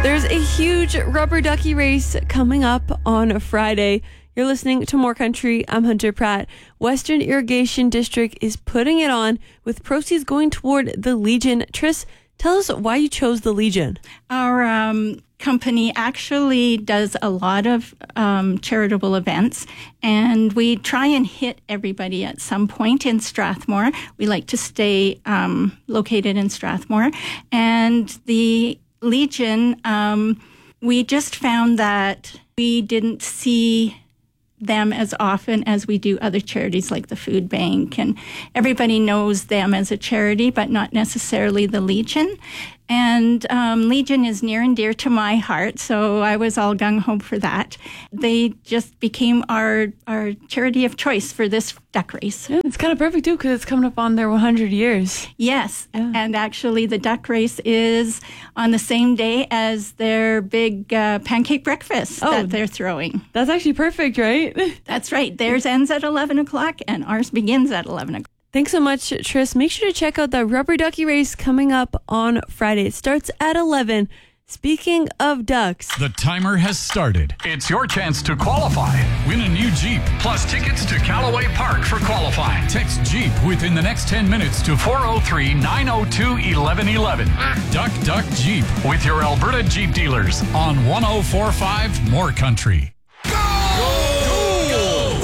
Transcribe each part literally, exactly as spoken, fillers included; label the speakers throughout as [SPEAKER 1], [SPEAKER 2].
[SPEAKER 1] There's a huge rubber ducky race coming up on Friday. You're listening to More Country. I'm Hunter Pratt. Western Irrigation District is putting it on with proceeds going toward the Legion. Tris, tell us why you chose the Legion.
[SPEAKER 2] Our um, company actually does a lot of um, charitable events, and we try and hit everybody at some point in Strathmore. We like to stay um, located in Strathmore. And the Legion, um, we just found that we didn't see them as often as we do other charities like the Food Bank, and everybody knows them as a charity, but not necessarily the Legion. And um, Legion is near and dear to my heart, so I was all gung-ho for that. They just became our our charity of choice for this duck race.
[SPEAKER 1] Yeah, it's kind of perfect, too, because it's coming up on their one hundred years.
[SPEAKER 2] Yes,
[SPEAKER 1] yeah.
[SPEAKER 2] And actually the duck race is on the same day as their big uh, pancake breakfast oh, that they're throwing.
[SPEAKER 1] That's actually perfect, right?
[SPEAKER 2] That's right. Theirs ends at eleven o'clock, and ours begins at eleven o'clock.
[SPEAKER 1] Thanks so much, Tris. Make sure to check out the Rubber Ducky Race coming up on Friday. It starts at eleven. Speaking of ducks,
[SPEAKER 3] the timer has started. It's your chance to qualify. Win a new Jeep, plus tickets to Callaway Park for qualifying. Text Jeep within the next ten minutes to four oh three, nine oh two, eleven eleven. Duck, Duck, Jeep with your Alberta Jeep dealers on one oh four point five More Country. Go! Go! Go!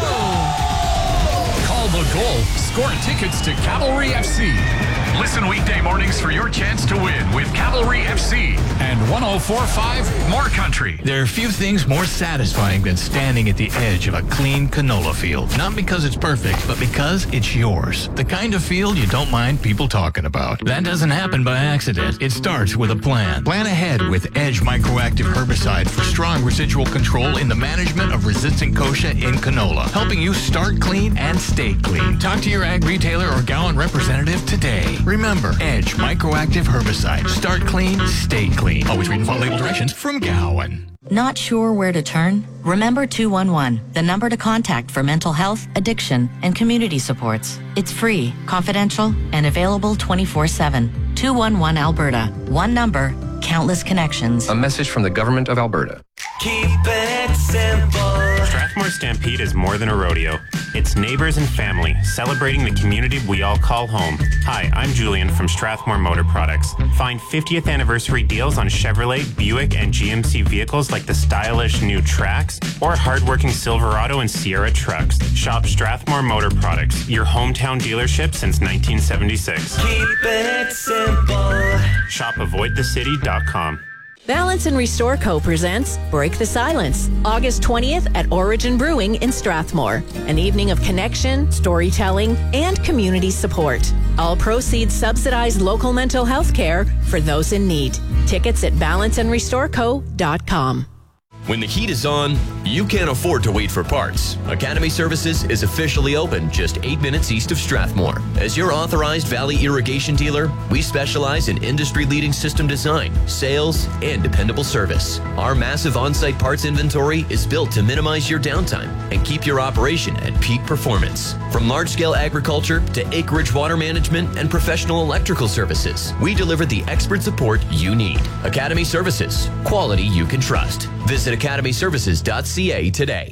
[SPEAKER 3] Go! Call the goal. Score tickets to Cavalry F C. Listen weekday mornings for your chance to win with Cavalry F C and one oh four point five More Country.
[SPEAKER 4] There are few things more satisfying than standing at the edge of a clean canola field. Not because it's perfect, but because it's yours. The kind of field you don't mind people talking about. That doesn't happen by accident. It starts with a plan. Plan ahead with Edge Microactive Herbicide for strong residual control in the management of resistant kochia in canola, helping you start clean and stay clean. Talk to your ag retailer or Gowan representative today. Remember, Edge Microactive Herbicide. Start clean, stay clean. Always read and follow label directions from Gowan.
[SPEAKER 5] Not sure where to turn? Remember two one one, the number to contact for mental health, addiction, and community supports. It's free, confidential, and available twenty-four seven. two one one Alberta. One number, countless connections.
[SPEAKER 6] A message from the Government of Alberta.
[SPEAKER 7] Keep it simple.
[SPEAKER 8] Strathmore Stampede is more than a rodeo. It's neighbors and family, celebrating the community we all call home. Hi, I'm Julian from Strathmore Motor Products. Find fiftieth anniversary deals on Chevrolet, Buick, and G M C vehicles like the stylish new Trax or hardworking Silverado and Sierra trucks. Shop Strathmore Motor Products, your hometown dealership since nineteen seventy-six.
[SPEAKER 7] Keep it simple.
[SPEAKER 8] Shop avoid the city dot com.
[SPEAKER 9] Balance and Restore Co. presents Break the Silence, August twentieth at Origin Brewing in Strathmore. An evening of connection, storytelling, and community support. All proceeds subsidize local mental health care for those in need. Tickets at balance and restore co dot com.
[SPEAKER 10] When the heat is on, you can't afford to wait for parts. Academy Services is officially open just eight minutes east of Strathmore. As your authorized Valley irrigation dealer, we specialize in industry-leading system design, sales, and dependable service. Our massive on-site parts inventory is built to minimize your downtime and keep your operation at peak performance. From large-scale agriculture to acreage water management and professional electrical services, we deliver the expert support you need. Academy Services, quality you can trust. Visit academy services dot c a today.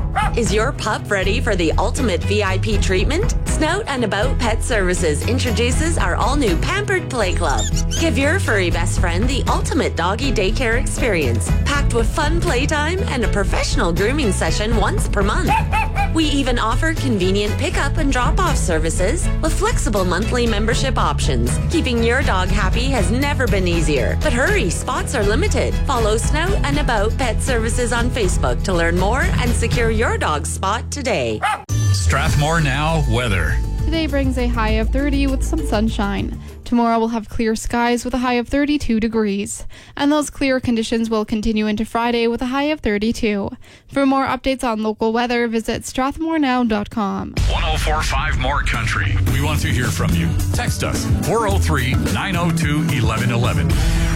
[SPEAKER 11] Is your pup ready for the ultimate V I P treatment? Snout and About Pet Services introduces our all-new Pampered Play Club. Give your furry best friend the ultimate doggy daycare experience, packed with fun playtime and a professional grooming session once per month. We even offer convenient pickup and drop-off services with flexible monthly membership options. Keeping your dog happy has never been easier. But hurry, spots are limited. Follow Snout and About Pet Services on Facebook to learn more and secure your dog's spot today.
[SPEAKER 3] Strathmore Now weather.
[SPEAKER 12] Today brings a high of thirty with some sunshine. Tomorrow we'll have clear skies with a high of thirty-two degrees. And those clear conditions will continue into Friday with a high of thirty-two. For more updates on local weather, visit strathmore now dot com.
[SPEAKER 3] one oh four point five More Country. We want to hear from you. Text us four oh three, nine oh two, eleven eleven.